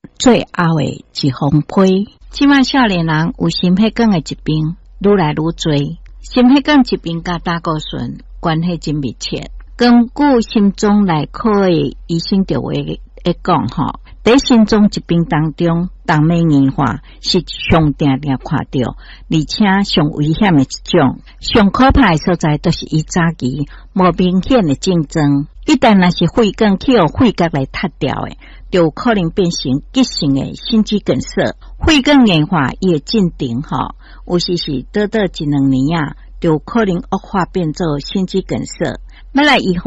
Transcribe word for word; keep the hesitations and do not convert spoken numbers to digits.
最后的一封批。即卖少年人有心血管的疾病愈来愈多，心血管疾病甲胆固醇关系真密切。根据心脏内科的医生就会会讲吼，在心脏疾病当中，动脉硬化是上定定看到，而且上危险的一种。上可怕的所在都是伊早期无明显的症状，一旦若是血管去互肺角来塌掉的，就有可能变成急性的心肌梗塞。血管硬化伊的进程吼，有时是短短一两年啊，就有可能恶化变做心肌梗塞。要来预防